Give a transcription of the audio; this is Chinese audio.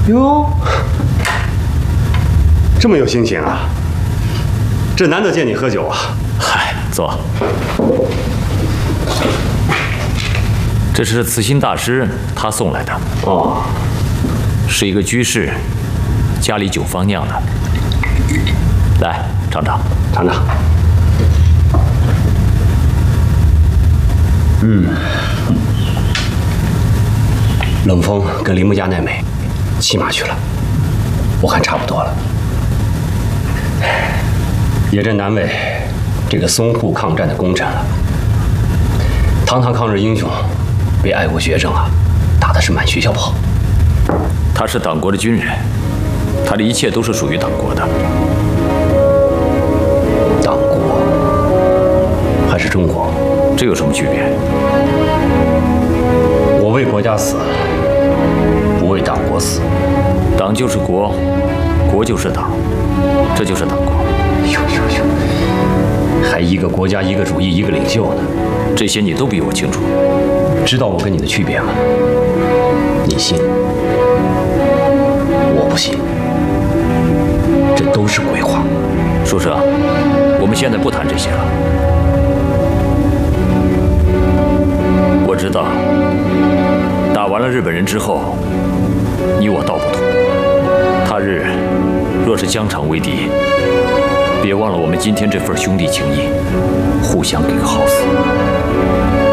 哟，这么有心情啊！这难得见你喝酒啊！ 嗨，坐。这是慈心大师他送来的。 哦， 是一个居士家里酒坊酿的。来，尝尝， 尝尝。冷风跟铃木家奈美骑马去了，我看差不多了。也真难为这个淞沪抗战的功臣了。堂堂抗日英雄，被爱国学生啊打的是满学校跑。 他是党国的军人，他的一切都是属于党国的。 党国还是中国？ 这有什么区别？ 我为国家死，不为党国死。 党就是国，国就是党，这就是党国。 呦，还一个国家，一个主义，一个领袖呢。 这些你都比我清楚。 知道我跟你的区别吗？你信？我不信。这都是鬼话。 书生，我们现在不谈这些了。我知道，打完了日本人之后，你我道不同。他日若是疆场为敌，别忘了我们今天这份兄弟情谊，互相给个好死。